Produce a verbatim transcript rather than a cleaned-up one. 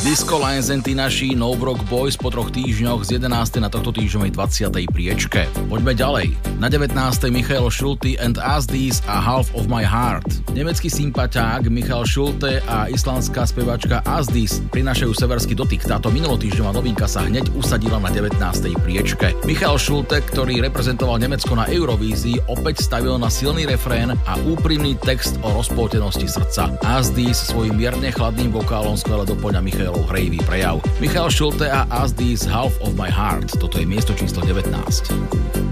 Disco Lions and naši No Broke Boys po troch týždňoch z jedenástej na tohto týždňovej dvadsiatej priečke. Poďme ďalej. Na devätnástej Michael Schulte and Asdis a Half of My Heart. Nemecký sympaťák Michael Schulte a islandská spevačka Asdis prinášajú severský dotyk. Táto minulotýždňová novinka sa hneď usadila na devätnástej priečke. Michael Schulte, ktorý reprezentoval Nemecko na Eurovízii, opäť stavil na silný refrén a úprimný text o rozpoltenosti srdca. Asdis svojím mierne chladným vokálom skvele doplňa Michaelov hrejivý prejav. Michael Schulte a Asdis Half of My Heart. Toto je miesto číslo devätnásť.